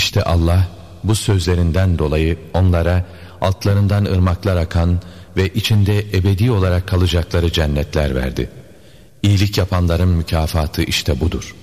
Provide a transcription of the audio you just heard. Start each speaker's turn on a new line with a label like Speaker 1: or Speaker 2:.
Speaker 1: İşte Allah bu sözlerinden dolayı onlara altlarından ırmaklar akan ve içinde ebedi olarak kalacakları cennetler verdi. İyilik yapanların mükafatı işte budur.